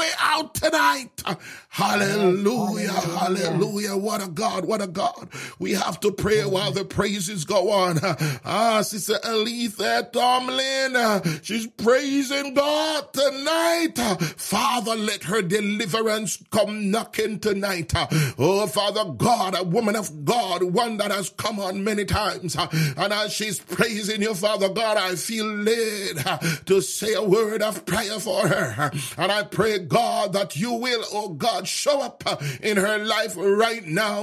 way out tonight. Hallelujah, hallelujah. What a God, what a God. We have to pray while the praises go on. Sister Alethea Tomlin, she's praising God tonight. Father, let her deliverance come knocking tonight. Oh, Father God, a woman of God, one that has come on many times. And as she's praising you, Father God, I feel led to say a word of prayer for her. And I pray, God, that you will, oh God, show up in her life right now.